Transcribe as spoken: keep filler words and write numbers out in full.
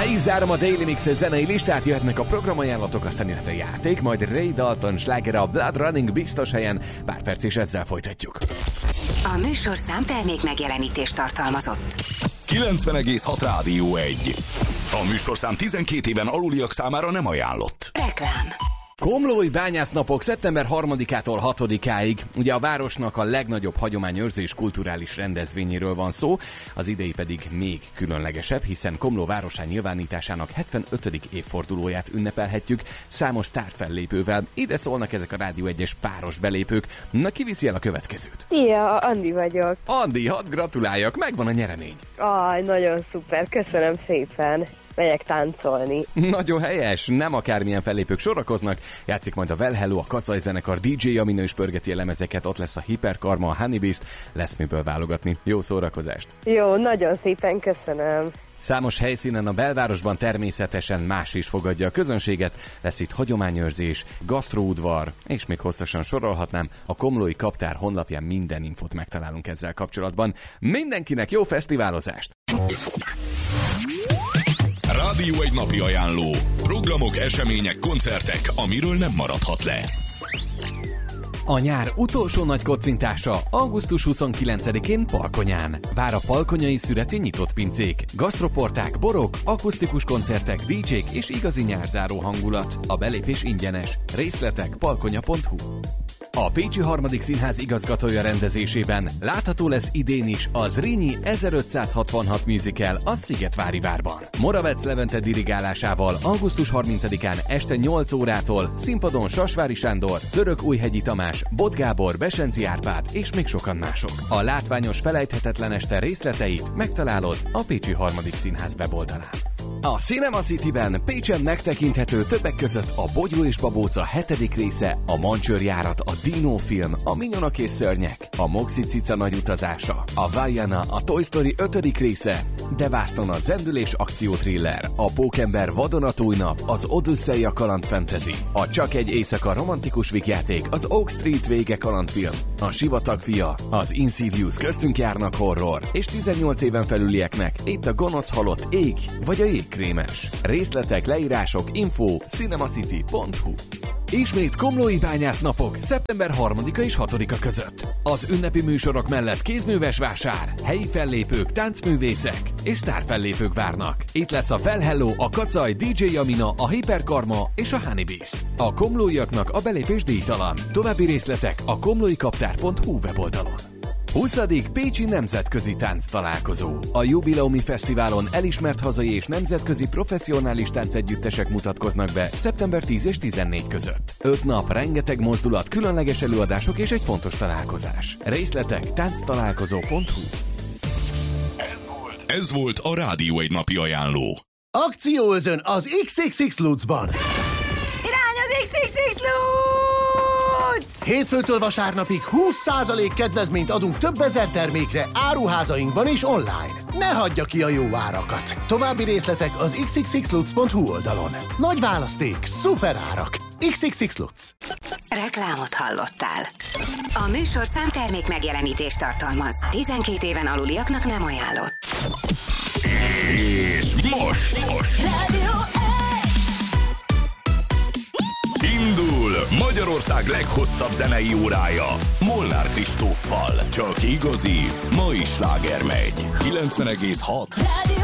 Le is zárom a Daily Mix zenei listát, jöhetnek a programajánlatok, aztán jöhet a játék, majd Ray Dalton sláger a Blood Running biztos helyen, pár perc és ezzel folytatjuk. A műsorszám termék megjelenítést tartalmazott. kilencven egész hat Rádió egy. A műsorszám tizenkét éven aluliak számára nem ajánlott. Reklám. Komlói bányásznapok szeptember harmadikától hatodikáig. Ugye a városnak a legnagyobb hagyományőrző és kulturális rendezvényéről van szó, az idei pedig még különlegesebb, hiszen Komló városán nyilvánításának hetvenötödik évfordulóját ünnepelhetjük számos sztárfellépővel. Ide szólnak ezek a Rádió egyes páros belépők. Na, ki viszi el a következőt? Szia, Andi vagyok. Andi, hadd gratuláljak, megvan a nyeremény. Aj, nagyon szuper, köszönöm szépen. Megyek táncolni. Nagyon helyes, nem akármilyen fellépők sorakoznak, játszik majd a Well Hello, a Kacaj zenekar, dé dzsé Aminő is pörgeti a lemezeket, ott lesz a Hiperkarma, a Honey Beast, lesz miből válogatni. Jó szórakozást! Jó, nagyon szépen köszönöm. Számos helyszínen a belvárosban természetesen más is fogadja a közönséget, lesz itt hagyományőrzés, gasztróudvar, és még hosszasan sorolhatnám, a Komlói Kaptár honlapján minden infót megtalálunk ezzel kapcsolatban. Mindenkinek jó fesztiválozást! Rádió egy napi ajánló. Programok, események, koncertek, amiről nem maradhat le. A nyár utolsó nagy kocintása augusztus huszonkilencedikén Palkonyán. Vár a palkonyai szüreti nyitott pincék, gasztroporták, borok, akusztikus koncertek, dé dzsék és igazi nyárzáró hangulat. A belépés ingyenes. Részletek palkonya pont hu. A Pécsi Harmadik Színház igazgatója rendezésében látható lesz idén is a Zrínyi ezerötszázhatvanhat musical a Szigetvári Várban. Moravec Levente dirigálásával augusztus harmincadikán este nyolc órától színpadon Sasvári Sándor, Törökújhegyi Tamás, Bot Gábor, Besenci Árpád és még sokan mások. A látványos felejthetetlen este részleteit megtalálod a Pécsi Harmadik Színház weboldalán. A Cinema Cityben Pécsen megtekinthető többek között a Bogyó és Babóca hetedik része, a Mancsőrjárat, a Dino film, a Minyonok és Szörnyek, a Moxie Cica nagy utazása, a Vaiana, a Toy Story ötödik része, Devaston a zendülés akcióthriller, a Pókember vadonatúj nap, az Odüsszeia kaland fantasy, a Csak egy éjszaka romantikus vígjáték, az Oak Street vége kalandfilm, a Sivatag fia, az Insidious köztünk járnak horror, és tizennyolc éven felülieknek itt a Gonosz halott ég vagy a jégkrémes. Részletek, leírások, info cinemacity pont hu. Ismét Komlói bányásznapok szeptember harmadika és hatodika között. Az ünnepi műsorok mellett kézműves vásár, helyi fellépők, táncművészek és sztárfellépők várnak. Itt lesz a Well Hello, a Kacaj, dé dzsé Amina, a Hiperkarma és a Honey Beast. A komlóiaknak a belépés díjtalan. További részletek a komlói kaptár pont hu weboldalon. huszadik Pécsi Nemzetközi Tánc Találkozó. A Jubileumi Fesztiválon elismert hazai és nemzetközi professzionális táncegyüttesek mutatkoznak be szeptember tíz és tizennégy között. Öt nap, rengeteg mozdulat, különleges előadások és egy fontos találkozás. Részletek tánctalálkozó pont hu. Ez volt, Ez volt a Rádió egy napi ajánló. Akcióözön az iksz iksz iksz Lutzban. Irány az iksz iksz iksz Lutz! Hétfőtől vasárnapig húsz százalék kedvezményt adunk több ezer termékre áruházainkban és online. Ne hagyja ki a jó árakat. További részletek az iksz iksz iksz lutz pont hu oldalon. Nagy választék, szuper árak. iksz iksz iksz Lutz. Reklámot hallottál. A műsorszám termék megjelenítést tartalmaz. tizenkét éven aluliaknak nem ajánlott. És most, most. Rádió Indul Magyarország leghosszabb zenei órája Molnár Kristóffal. Csak igazi, mai sláger megy. kilencven egész hat Rádió